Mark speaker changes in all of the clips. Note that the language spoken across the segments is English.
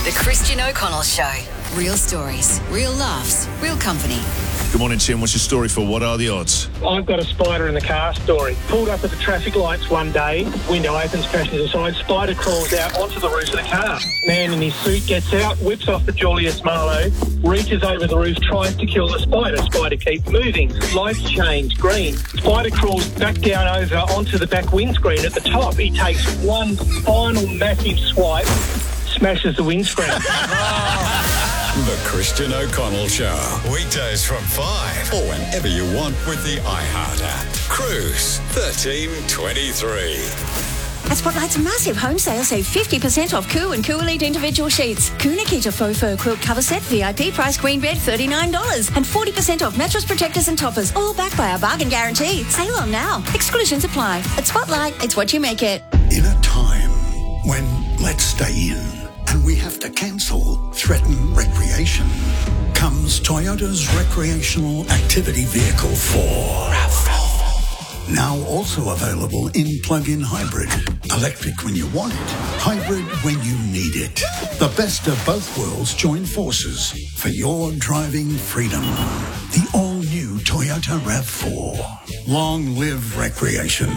Speaker 1: The Christian O'Connell Show. Real stories, real laughs, real company.
Speaker 2: Good morning, Tim. What's your story for What Are the Odds?
Speaker 3: I've got a spider in the car story. Pulled up at the traffic lights one day, window opens, passenger side, spider crawls out onto the roof of the car. Man in his suit gets out, whips off the Julius Marlowe, reaches over the roof, tries to kill the spider. Spider keeps moving. Lights change, green. Spider crawls back down over onto the back windscreen at the top. He takes one final massive swipe, smashes the windscreen.
Speaker 4: The Christian O'Connell Show. Weekdays from 5 or whenever you want with the iHeart app. Cruise 1323.
Speaker 5: At Spotlight's massive home sale, save 50% off Coo and Coo Elite individual sheets. Coo Nikita faux fur quilt cover set, VIP price queen bed, $39. And 40% off mattress protectors and toppers, all backed by our bargain guarantee. Sale on now. Exclusions apply. At Spotlight, it's what you make it.
Speaker 6: In a time when let's stay in and we have to cancel threaten recreation, comes Toyota's recreational activity vehicle 4. Now also available in plug-in hybrid. Electric when you want it, hybrid when you need it. The best of both worlds join forces for your driving freedom. The all-new Toyota RAV4. Long live recreation.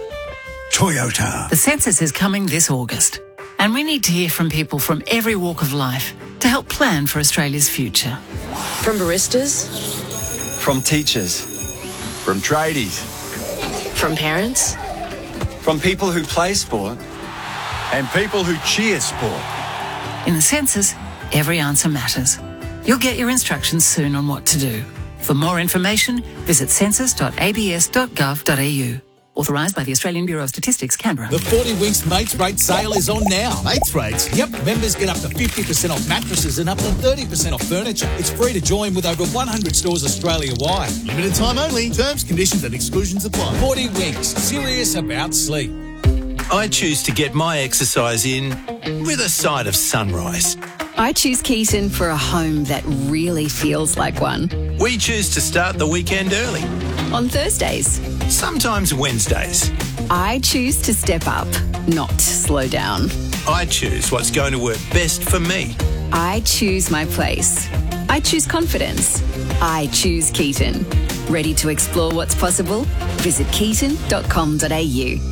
Speaker 6: Toyota.
Speaker 7: The census is coming this August, and we need to hear from people from every walk of life to help plan for Australia's future.
Speaker 8: From baristas,
Speaker 9: from teachers, from tradies,
Speaker 8: from parents,
Speaker 9: from people who play sport, and people who cheer sport.
Speaker 7: In the census, every answer matters. You'll get your instructions soon on what to do. For more information, visit census.abs.gov.au. Authorised by the Australian Bureau of Statistics, Canberra.
Speaker 10: The 40 Winks Mates Rate sale is on now. Mates Rates? Yep. Members get up to 50% off mattresses and up to 30% off furniture. It's free to join with over 100 stores Australia-wide. Limited time only. Terms, conditions and exclusions apply. 40 Winks. Serious about sleep.
Speaker 11: I choose to get my exercise in with a side of sunrise.
Speaker 1: I choose Keaton for a home that really feels like one.
Speaker 11: We choose to start the weekend early.
Speaker 1: On Thursdays.
Speaker 11: Sometimes Wednesdays.
Speaker 1: I choose to step up, not slow down.
Speaker 11: I choose what's going to work best for me.
Speaker 1: I choose my place. I choose confidence. I choose Keaton. Ready to explore what's possible? Visit keaton.com.au.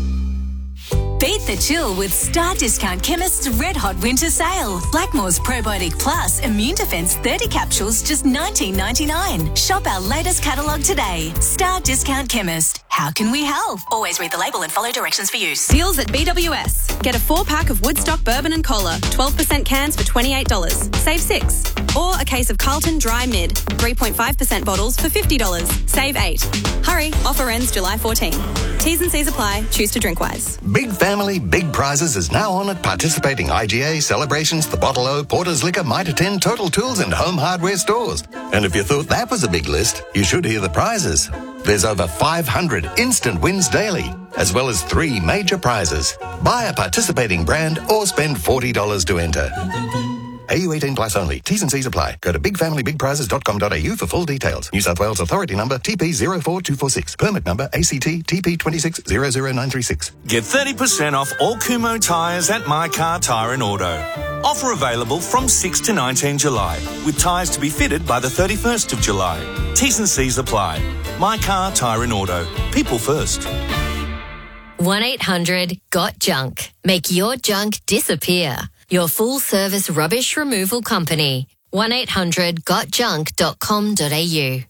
Speaker 12: Beat the chill with Star Discount Chemist's Red Hot Winter Sale. Blackmore's Probiotic Plus Immune Defense 30 capsules, just $19.99. Shop our latest catalogue today. Star Discount Chemist. How can we help? Always read the label and follow directions for use.
Speaker 13: Deals at BWS. Get a 4-pack of Woodstock Bourbon and Cola, 12% cans for $28. Save 6. Or a case of Carlton Dry Mid, 3.5% bottles for $50. Save 8. Hurry, offer ends July 14. T's and C's apply. Choose to drink wise.
Speaker 14: Big Family, Big Prizes is now on at participating IGA, Celebrations, The Bottle O, Porter's Liquor, Mitre 10, Total Tools and Home Hardware stores. And if you thought that was a big list, you should hear the prizes. There's over 500 instant wins daily, as well as 3 major prizes. Buy a participating brand or spend $40 to enter. AU 18 plus only. T's and C's apply. Go to bigfamilybigprizes.com.au for full details. New South Wales Authority number TP04246. Permit number ACT TP2600936.
Speaker 15: Get 30% off all Kumho tyres at My Car Tyre and Auto. Offer available from 6 to 19 July, with tyres to be fitted by the 31st of July. T's and C's apply. My Car Tyre and Auto. People first.
Speaker 16: 1-800-GOT-JUNK. Make your junk disappear. Your full-service rubbish removal company. 1-800-GOTJUNK.com.au.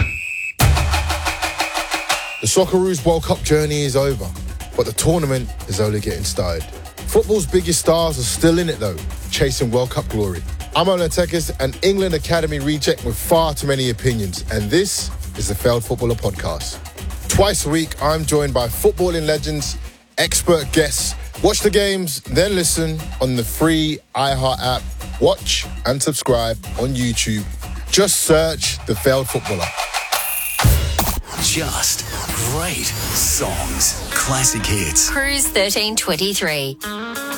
Speaker 17: The Socceroos World Cup journey is over, but the tournament is only getting started. Football's biggest stars are still in it though, chasing World Cup glory. I'm Ola Tekis, an England Academy reject with far too many opinions, and this is the Failed Footballer Podcast. Twice a week, I'm joined by footballing legends, expert guests. Watch the games, then listen on the free iHeart app. Watch and subscribe on YouTube. Just search The Failed Footballer.
Speaker 4: Just great songs. Classic hits.
Speaker 16: Cruise 1323.